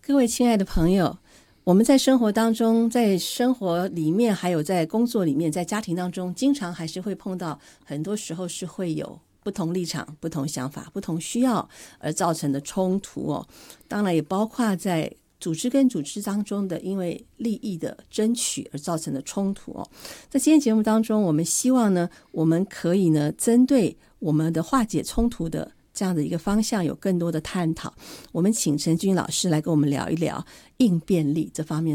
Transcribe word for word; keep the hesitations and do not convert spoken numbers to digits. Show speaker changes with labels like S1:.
S1: 各位亲爱的朋友，我们在生活当中，在生活里面，还有在工作里面，在家庭当中，经常还是会碰到，很多时候是会有不同立场、不同想法、不同需要而造成的冲突哦。当然也包括在组织跟组织当中的因为利益的争取而造成的冲突哦。在今天节目当中，我们希望呢，我们可以呢，针对我们的化解冲突的这样的一个方向有更多的探讨。我们请陈君老师来跟我们聊一聊应变力这方面